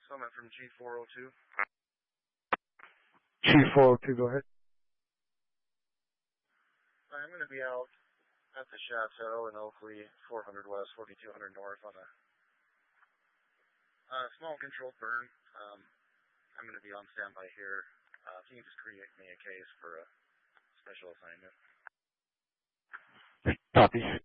Summit from G402. G402, go ahead. I'm going to be out at the Chateau in Oakley, 400 West, 4200 North on a small controlled burn. I'm going to be on standby here. Can you just create me a case for a special assignment? Copy.